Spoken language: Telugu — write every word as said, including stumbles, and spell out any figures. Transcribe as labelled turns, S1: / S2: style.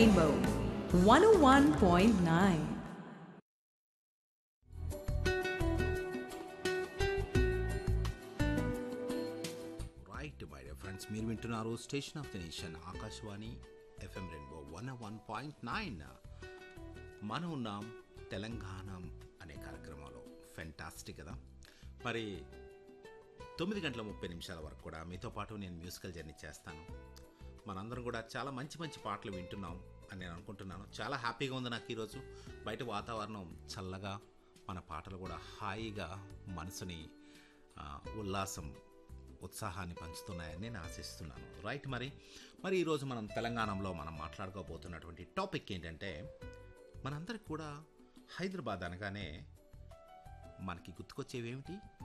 S1: Rainbow one oh one point nine.
S2: Right my dear friends, మీరు వింటున్నారు station of the nation Akashvani FM rainbow one one point nine. మనం ఉన్నాం తెలంగాణ అనే కార్యక్రమంలో. ఫెంటాస్టిక్ కదా. మరి తొమ్మిది గంటల ముప్పై నిమిషాల వరకు కూడా మీతో పాటు నేను మ్యూజికల్ జర్నీ చేస్తాను. మనందరం కూడా చాలా మంచి మంచి పాటలు వింటున్నాం అని నేను అనుకుంటున్నాను. చాలా హ్యాపీగా ఉంది నాకు ఈరోజు. బయట వాతావరణం చల్లగా, మన పాటలు కూడా హాయిగా మనసుని ఉల్లాసం ఉత్సాహాన్ని పంచుతున్నాయని నేను ఆశిస్తున్నాను. రైట్. మరి మరి ఈరోజు మనం తెలంగాణలో మనం మాట్లాడుకోబోతున్నటువంటి టాపిక్ ఏంటంటే, మనందరికి కూడా హైదరాబాద్ అనగానే మనకి గుర్తుకొచ్చేవి ఏమిటి?